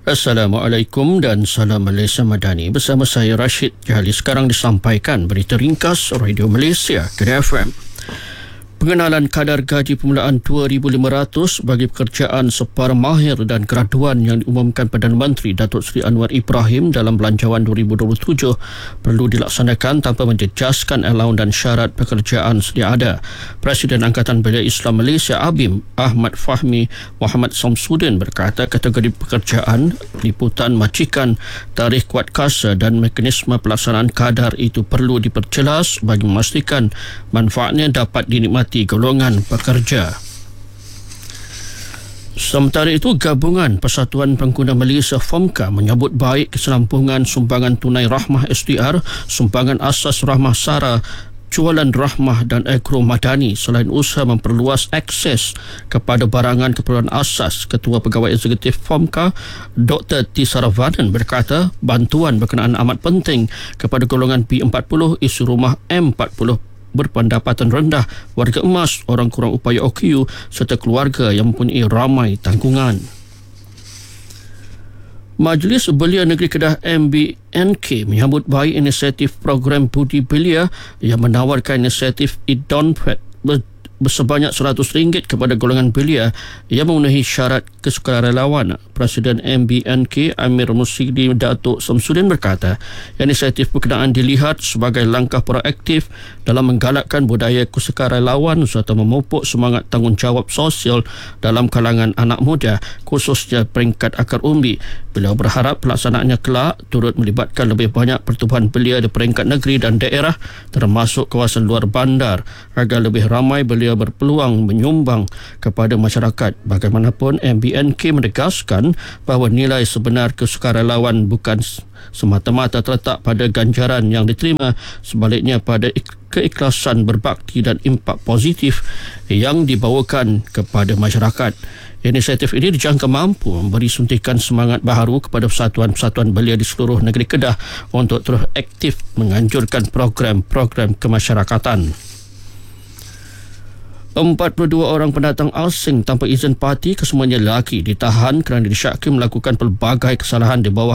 Assalamualaikum dan salam Malaysia Madani. Bersama saya Rashid Jahali. Sekarang disampaikan berita ringkas Radio Malaysia Kedah FM. Pengenalan kadar gaji permulaan 2,500 bagi pekerjaan separa mahir dan graduan yang diumumkan Perdana Menteri Datuk Seri Anwar Ibrahim dalam Belanjawan 2027 perlu dilaksanakan tanpa menjejaskan allowance dan syarat pekerjaan sedia ada. Presiden Angkatan Belia Islam Malaysia ABIM Ahmad Fahmi Muhammad Samsudin berkata kategori pekerjaan, liputan majikan, tarikh kuat kasa dan mekanisme pelaksanaan kadar itu perlu diperjelas bagi memastikan manfaatnya dapat dinikmati golongan pekerja. Sementara itu, Gabungan Persatuan Pengguna Malaysia FOMCA menyambut baik keselampungan sumbangan tunai rahmah SDR, sumbangan asas rahmah SARA, jualan rahmah dan agro madani selain usaha memperluas akses kepada barangan keperluan asas. Ketua Pegawai Eksekutif FOMCA Dr. T. Saravanan berkata bantuan berkenaan amat penting kepada golongan P40, isu rumah M40 berpendapatan rendah, warga emas, orang kurang upaya OQ serta keluarga yang mempunyai ramai tanggungan. Majlis Belia Negeri Kedah MBNK menyambut baik inisiatif program Budi Belia yang menawarkan inisiatif e-dompet bersebanyak RM100 kepada golongan belia yang memenuhi syarat kesukarelawan. Presiden MBNK Amir Musidi Datuk Samsudin berkata inisiatif berkenaan dilihat sebagai langkah proaktif dalam menggalakkan budaya kesukarelawan serta memupuk semangat tanggungjawab sosial dalam kalangan anak muda, khususnya peringkat akar umbi. Beliau berharap pelaksanaannya kelak turut melibatkan lebih banyak pertubuhan belia di peringkat negeri dan daerah termasuk kawasan luar bandar agar lebih ramai belia berpeluang menyumbang kepada masyarakat. Bagaimanapun, MBNK menegaskan bahawa nilai sebenar kesukarelawan bukan semata-mata terletak pada ganjaran yang diterima, sebaliknya pada keikhlasan berbakti dan impak positif yang dibawakan kepada masyarakat. Inisiatif ini dijangka mampu memberi suntikan semangat baharu kepada persatuan-persatuan belia di seluruh negeri Kedah untuk terus aktif menganjurkan program-program kemasyarakatan. 42 orang pendatang asing tanpa izin parti, kesemuanya lelaki, ditahan kerana disyaki melakukan pelbagai kesalahan di bawah